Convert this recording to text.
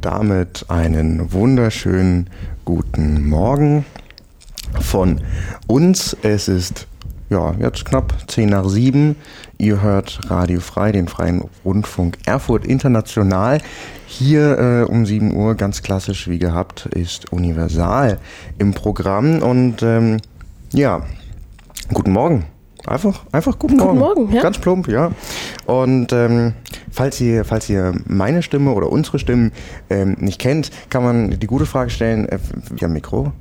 damit einen wunderschönen guten Morgen von uns. Es ist jetzt knapp 6:10. Ihr hört Radio Frei, den Freien Rundfunk Erfurt International. Hier um 7 Uhr, ganz klassisch wie gehabt, ist Universal im Programm. Und guten Morgen. Einfach guten Morgen. Guten Morgen, ja. Ganz plump, ja. Und falls ihr meine Stimme oder unsere Stimmen nicht kennt, kann man die gute Frage stellen, Mikro,